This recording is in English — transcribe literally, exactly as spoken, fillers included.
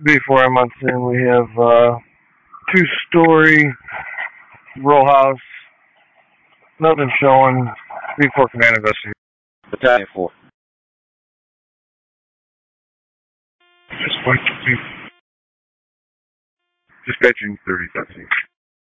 B four M months in, we have uh, two-story row house. Nothing showing. B four command investigation. Battalion four. Just point to dispatching thirty thirteen.